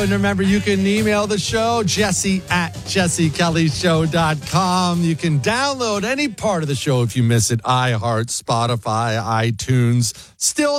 And remember, you can email the show, jesse@jessekellyshow.com. You can download any part of the show if you miss it, iHeart, Spotify, iTunes. Still